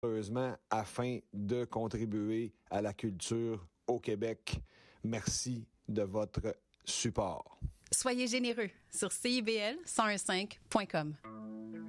Heureusement, afin de contribuer à la culture au Québec. Merci de votre support. Soyez généreux sur CIBL 1015.com.